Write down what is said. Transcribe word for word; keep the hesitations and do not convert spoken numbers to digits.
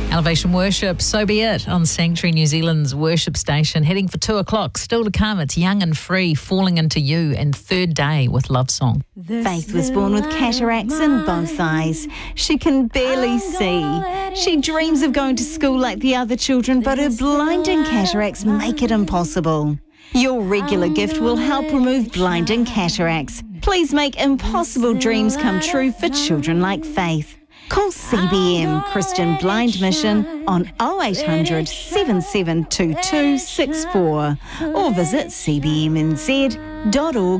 Elevation Worship, So Be It, on Sanctuary New Zealand's worship station. Heading for two o'clock. Still to come, it's Young and Free, Falling Into You, and Third Day with Love Song. Faith was born with cataracts in both eyes. She can barely see. She dreams of going to school like the other children, but her blinding cataracts make it impossible. Your regular gift will help remove blinding cataracts. Please make impossible dreams come true for children like Faith. Call C B M Christian Blind Mission on oh eight hundred, seven seven two two six four or visit c b m n z dot org.